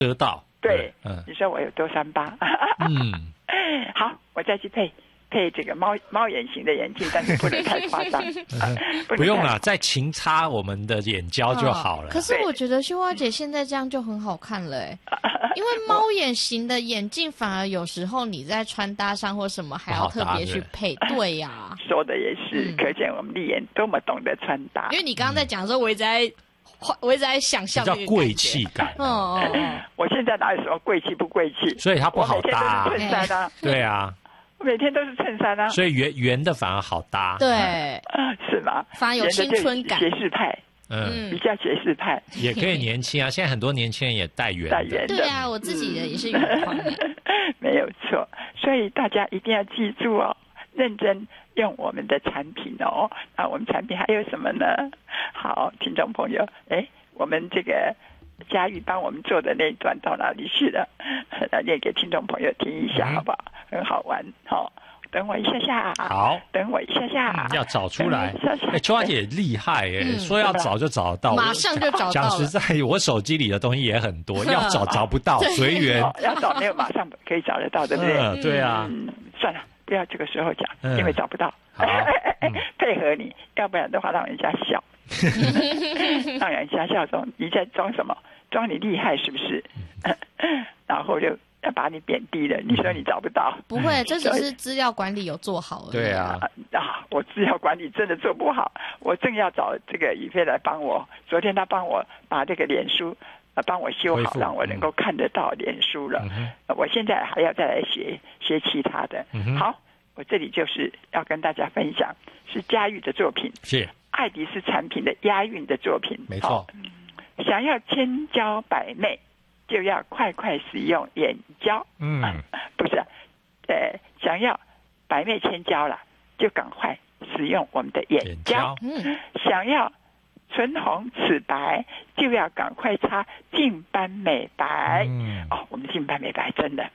得到。 对，你说我有多38？好，我再去配这个猫眼型的眼镜，但是不能太夸张。 不用啦，再勤擦我们的眼胶就好了。 可是我觉得秀花姐现在这样就很好看了因为猫眼型的眼镜反而有时候你在穿搭上或什么还要特别去配。对呀， 说的也是，可见我们丽妍多么懂得穿搭。 因为你刚刚在讲的时候，我一直在想象比较贵气感。 我现在哪有什么贵气不贵气？ 所以它不好搭。 我每天都是衬衫啊。 对啊。 我每天都是衬衫啊。 所以圆的反而好搭。 对。 是吗？ 反而有青春感。 学士派。比较学士派。 也可以年轻啊，现在很多年轻人也戴圆的。 对啊，我自己的也是圆框。 没有错，所以大家一定要记住哦，认真用我们的产品哦。那我们产品还有什么呢？好，听众朋友，我们这个佳玉帮我们做的那一段到哪里去了？来念给听众朋友听一下，好不好？很好玩，好。等我一下下， 好， 等我一下下， 要找出来。秋花姐厉害说要找就找得到， 马上就找到了。 讲实在，我手机里的东西也很多，要找不到，随缘。 要找没有马上可以找得到，对不对？ 对啊。 算了，不要这个时候讲，因为找不到。 好， 配合你，要不然的话让人家笑，让人家笑中你在装什么？装你厉害是不是？然后就要把你贬低了，你说你找不到？ 不会，这只是资料管理有做好而已。 对啊， 我资料管理真的做不好，我正要找这个宇飞来帮我。昨天他帮我把这个脸书帮我修好，让我能够看得到脸书了。我现在还要再来学其他的。好，我这里就是要跟大家分享，是佳玉的作品， 是爱迪斯产品的押韵的作品。 没错。 想要千娇百媚，就要快使用眼胶。不是，想要百媚千娇了，就赶快使用我们的眼胶。想要唇红齿白，就要赶快擦净斑美白。我们净斑美白真的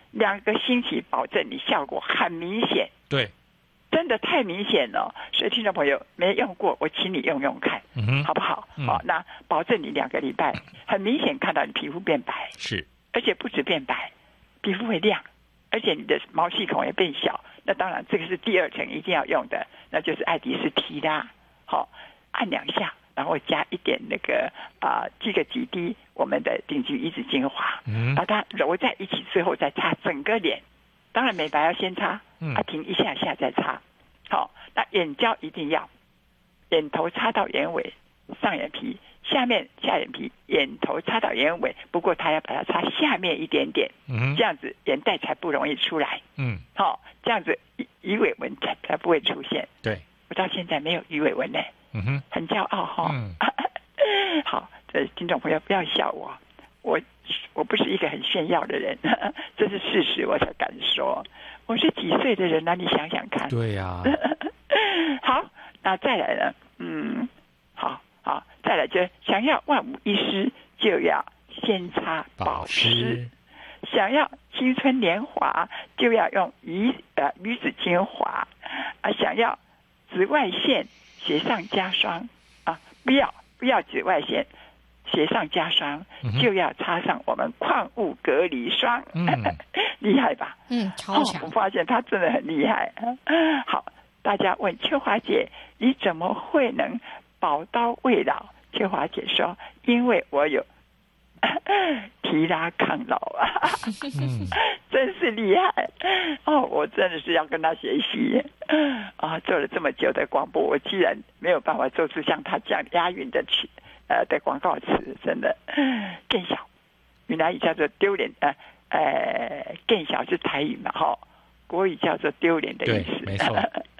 2个星期保证你效果很明显。 对。 真的太明显了，所以听众朋友没用过，我请你用用看，好不好？好，那保证你2个礼拜，很明显看到你皮肤变白， 是， 而且不止变白，皮肤会亮，而且你的毛细孔也变小。那当然，这个是第2层一定要用的，那就是爱迪斯提拉。好，按2下，然后加一点那个几滴我们的顶级离子精华，把它揉在一起，最后再擦整个脸。当然美白要先擦，停一下下再擦。好，那眼胶一定要，眼头擦到眼尾，上眼皮，下眼皮，眼头擦到眼尾，不过它要把它擦下面一点点，这样子眼袋才不容易出来。好，这样子鱼尾纹才不会出现。 对， 我到现在没有鱼尾纹呢，很骄傲哈。好，这听众朋友不要笑我。我不是一个很炫耀的人，这是事实，我才敢说。我是几岁的人呢？你想想看。 对呀。 好，那再来呢？好，再来就想要万无一失，就要先擦保湿；想要青春年华，就要用鱼子精华想要紫外线雪上加霜不要紫外线。雪上加霜，就要擦上我们矿物隔离霜，厉害吧？ 超强！ 我发现他真的很厉害。好，大家问秋华姐，你怎么会能宝刀未老？秋华姐说，因为我有提拉抗老真是厉害我真的是要跟他学习做了这么久的广播，我既然没有办法做出像他这样押韵的广告词，真的更小，原来叫做丢脸更小是台语嘛国语叫做丢脸的意思。 没错。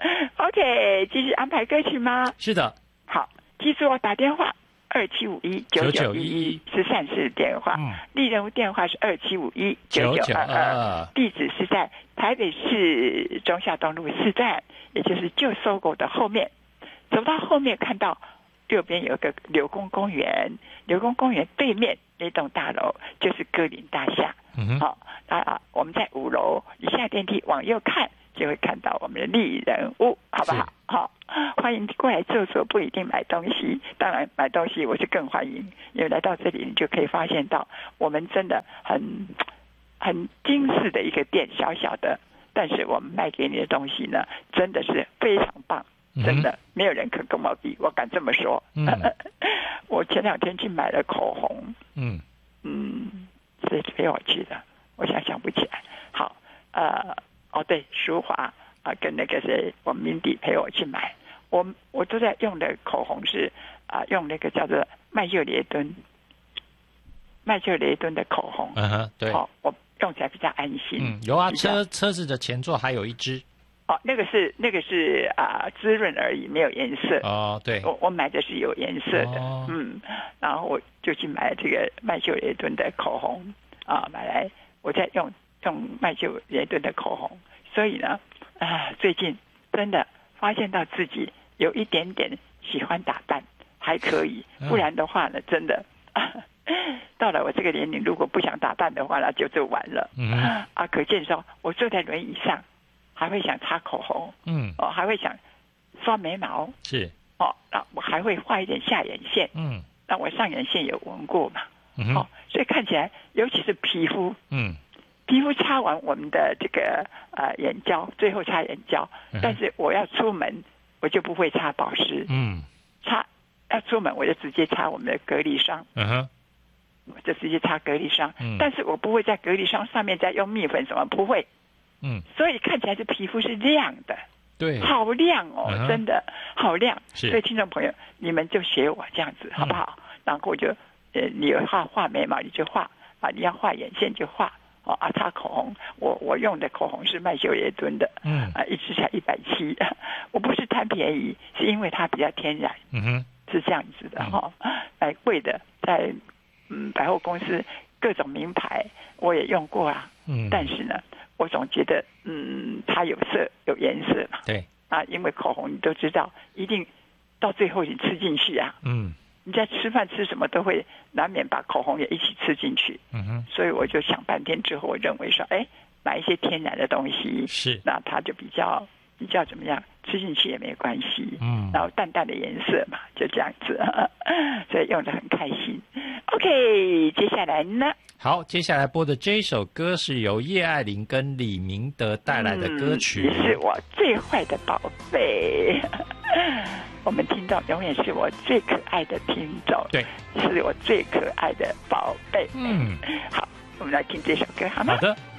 OK， 继续安排歌曲吗？ 是的。 好，记住我打电话27519911是善事电话，立人物电话是27519922，地址是在台北市忠孝东路4站，也就是旧搜狗的后面。走到后面看到右边有个柳工公园，柳工公园对面那栋大楼就是歌林大厦。我们在5楼，一下电梯往右看就会看到我们的丽人屋，好不好？好， 欢迎过来坐坐，不一定买东西。当然买东西我是更欢迎，因为来到这里你就可以发现到我们真的很精致的一个店，小小的，但是我们卖给你的东西呢，真的是非常棒，真的没有人可跟我比，我敢这么说。我前2天去买了口红，谁陪我去的？我想不起来。好，对，淑华跟那个谁，我明迪陪我去买。我都在用的口红是用那个叫做麦秀雷敦的口红。 对。 我用起来比较安心。 有啊，车子的前座还有一支。 那个是滋润而已，没有颜色。 对。 我买的是有颜色的。然后我就去买这个麦秀雷敦的口红买来，我在用麦秀雷敦的口红。所以呢，最近真的发现到自己有一点点喜欢打扮，还可以。不然的话呢，真的到了我这个年龄，如果不想打扮的话呢，就完了。可见说，我坐在轮椅上，还会想擦口红，还会想刷眉毛， 是那我还会画一点下眼线，那我上眼线有纹过嘛，所以看起来，尤其是皮肤，皮肤擦完我们的这个眼胶，最后擦眼胶，但是我要出门，我就不会擦保湿，要出门我就直接擦我们的隔离霜，我就直接擦隔离霜，但是我不会在隔离霜上面再用蜜粉什么，不会，所以看起来这皮肤是亮的， 对， 好亮哦，真的好亮。 所以听众朋友，你们就学我这样子好不好？然后我就你有画眉毛你就画你要画眼线就画。擦口红，我用的口红是麦秀雷敦的，一支才170，我不是贪便宜，是因为它比较天然，是这样子的买贵的在百货公司各种名牌我也用过但是呢，我总觉得它有色有颜色嘛， 对因为口红你都知道，一定到最后你吃进去你在吃饭吃什么都会难免把口红也一起吃进去，所以我就想半天之后，我认为说，买一些天然的东西， 是， 那它就比较怎么样，吃进去也没关系，然后淡淡的颜色嘛，就这样子，所以用得很开心。OK， 接下来呢？ 好，接下来播的这一首歌是由叶爱玲跟李明德带来的歌曲， 你是我最坏的宝贝。我们听众永远是我最可爱的听众， 对， 是我最可爱的宝贝。好，我们来听这首歌好吗？ 好的。